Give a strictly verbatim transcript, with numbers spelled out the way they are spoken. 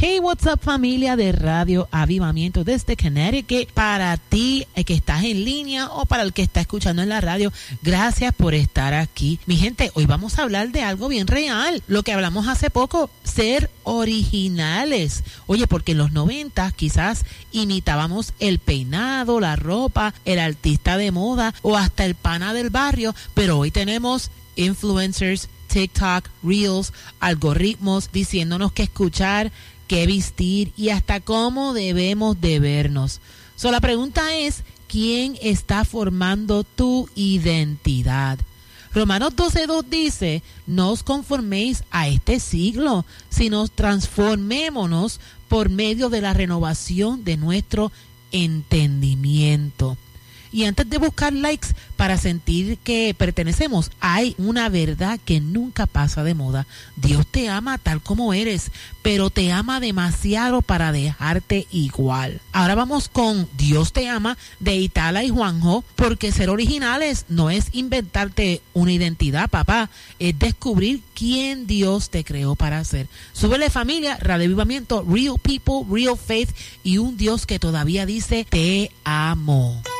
Hey, what's up, familia de Radio Avivamiento desde Connecticut. Para ti el que estás en línea o para el que está escuchando en la radio, gracias por estar aquí. Mi gente, hoy vamos a hablar de algo bien real, lo que hablamos hace poco, ser originales. Oye, porque en los noventa quizás imitábamos el peinado, la ropa, el artista de moda o hasta el pana del barrio, pero hoy tenemos influencers, TikTok, Reels, algoritmos diciéndonos qué escuchar, qué vestir y hasta cómo debemos de vernos. So, la pregunta es, ¿quién está formando tu identidad? Romanos doce dos dice, no os conforméis a este siglo, sino transformémonos por medio de la renovación de nuestro entendimiento. Y antes de buscar likes para sentir que pertenecemos, hay una verdad que nunca pasa de moda. Dios te ama tal como eres, pero te ama demasiado para dejarte igual. Ahora vamos con Dios te ama de Itala y Juanjo, porque ser originales no es inventarte una identidad, papá, es descubrir quién Dios te creó para ser. Súbele, familia, Radio Avivamiento, Real People, Real Faith y un Dios que todavía dice te amo.